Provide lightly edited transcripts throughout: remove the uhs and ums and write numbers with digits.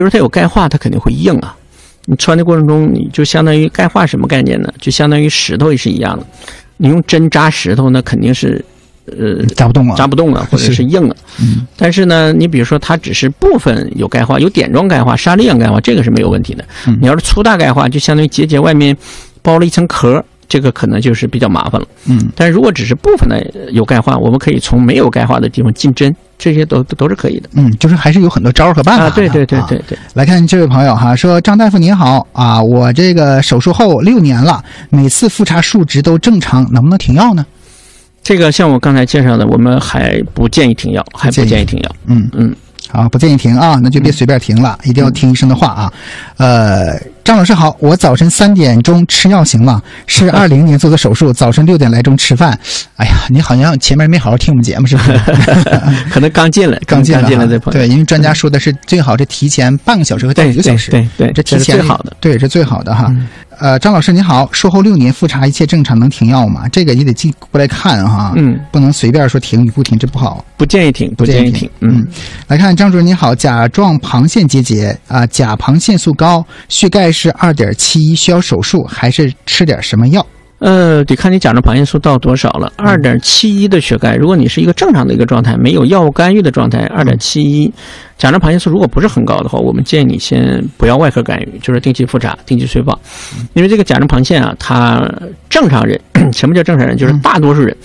如它有钙化，它肯定会硬啊。你穿的过程中，你就相当于钙化什么概念呢？就相当于石头也是一样的。你用针扎石头呢，肯定是扎不动了， 或者是硬了。但是呢，你比如说它只是部分有钙化，有点状钙化、沙粒样钙化，这个是没有问题的。你要是粗大钙化，就相当于结外面包了一层壳。这个可能就是比较麻烦了，但是如果只是部分的有钙化，我们可以从没有钙化的地方进针，这些都是可以的。 就是还是有很多招和办法的。 对。 来看这位朋友哈，说张大夫您好啊，我这个手术后6年了，每次复查数值都正常，能不能停药呢？ 这个像我刚才介绍的，我们还不建议停药，好，不建议停啊，那就别随便停了，一定要听医生的话啊。张老师好，我早晨3点钟吃药行吗？是20年做的手术，早晨6点来钟吃饭。哎呀，你好像前面没好好听我们节目，是不是？ 可能刚进来这朋友。 对，因为专家说的是最好是提前半个小时和到1个小时。 对， 这提前是最好的。 对，这最好的哈。张老师您好，术后6年复查一切正常，能停药吗？这个你得进过来看哈，不能随便说停与不停，这不好。 不建议停。 来看张主任您好，甲状旁腺结节啊，甲旁腺素高，血钙是2.71，需要手术还是吃点什么药？ 得看你甲状旁腺素到多少了。2.71的血钙，如果你是一个正常的一个状态，没有药物干预的状态，2.71，甲状旁腺素如果不是很高的话，我们建议你先不要外科干预，就是定期复查、定期随访。因为这个甲状旁腺啊，它正常人，什么叫正常人？就是大多数人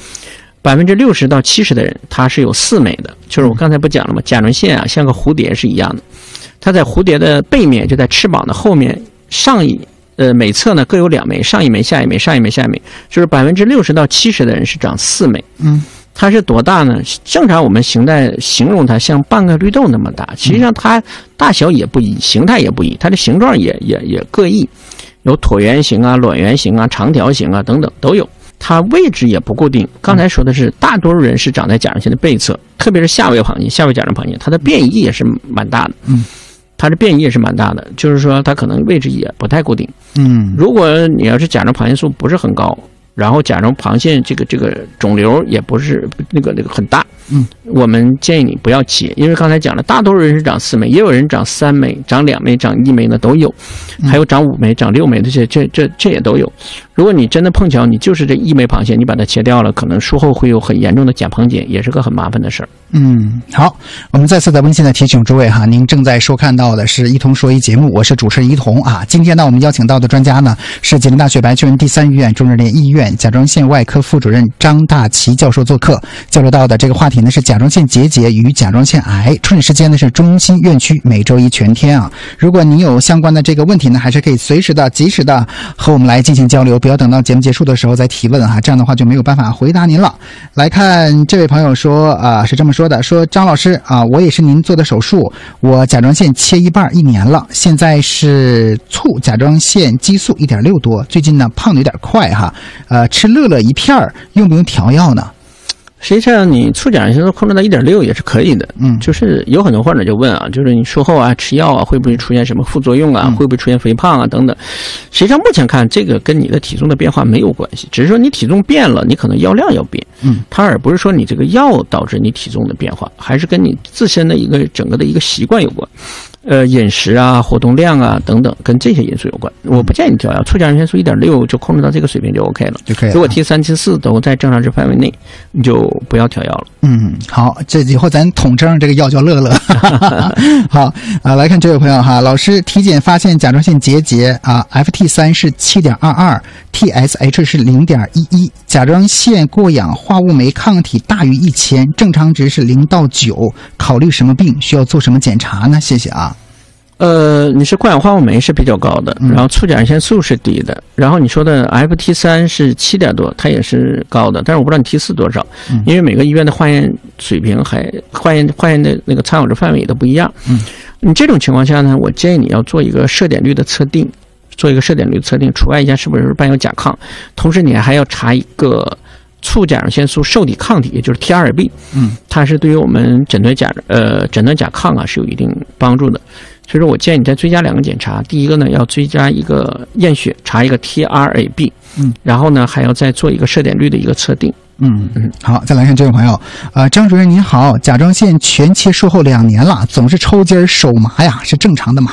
，60%到70%的人，它是有4枚的。就是我刚才不讲了吗？甲状腺啊，像个蝴蝶是一样的，它在蝴蝶的背面，就在翅膀的后面每侧呢各有2枚，上一枚、下一枚，上一枚、下一枚，就是60%到70%的人是长4枚。它是多大呢？正常我们形容它像半个绿豆那么大，实际上它大小也不一，形态也不一，它的形状也各异，有椭圆形啊、卵圆形啊、长条形啊等等都有。它位置也不固定。刚才说的是大多数人是长在甲状腺的背侧，特别是下位甲状旁腺，它的变异也是蛮大的。它的变异也是蛮大的，就是说它可能位置也不太固定。如果你要是甲状旁腺素不是很高，然后甲状旁腺这个肿瘤也不是那个很大，我们建议你不要切，因为刚才讲了，大多数人是长4枚，也有人长3枚、长2枚、长1枚的都有，还有长5枚、长6枚的这也都有。如果你真的碰巧你就是这1枚旁腺，你把它切掉了，可能术后会有很严重的甲旁减，也是个很麻烦的事儿。 好，我们再次在温馨的提醒诸位哈，您正在收看到的是一同说一节目，我是主持人一同啊。今天呢，我们邀请到的专家呢是吉林大学白求恩第3医院中日联医院甲状腺外科副主任张大奇教授做客，交流到的这个话题呢是甲状腺结节与甲状腺癌。出诊时间呢是中心院区，每周一全天啊。如果您有相关的这个问题呢，还是可以随时的、及时的和我们来进行交流，不要等到节目结束的时候再提问哈，这样的话就没有办法回答您了。来看这位朋友说是这么说的，说张老师啊，我也是您做的手术，我甲状腺切一半1年了，现在是促甲状腺激素1.6多，最近呢胖的有点快哈，吃乐乐一片用不用调药呢？ 实际上你促甲状腺素控制到1.6也是可以的，就是有很多患者就问啊，就是你术后啊吃药啊会不会出现什么副作用啊，会不会出现肥胖啊等等。实际上目前看这个跟你的体重的变化没有关系，只是说你体重变了，你可能药量要变，它而不是说你这个药导致你体重的变化，还是跟你自身的一个整个的一个习惯有关。饮食啊、活动量啊等等，跟这些因素有关。我不建议你调药，促甲状腺素1.6就控制到这个水平就 OK 了，就可以了。如果 T3、T4 都在正常值范围内，你就不要调药了。 好，这以后咱统称这个药叫乐乐。好来看这位朋友哈，老师体检发现甲状腺结节啊 ，FT3 是7.22， TSH 是0.11， 甲状腺过氧化物酶抗体大于1000，正常值是0到9，考虑什么病？需要做什么检查呢？谢谢啊。 你是过氧化物酶是比较高的，然后促甲状腺素是低的，然后你说的 FT3 是7点多，它也是高的，但是我不知道你 T4 多少，因为每个医院的化验水平化验的那个参考值范围也都不一样。你这种情况下呢，我建议你要做一个摄点率的测定，除外一下是不是伴有甲亢，同时你还要查一个促甲状腺素受体抗体，也就是 T2B， 它是对于我们诊断甲亢啊是有一定帮助的。所以说我建议你再追加2个检查，第一个呢要追加一个验血，查一个 T2AB， 然后呢还要再做一个摄点率的一个测定。 好，再来看这位朋友，张主任您好，甲状腺全切术后2年了，总是抽筋手麻呀，是正常的吗？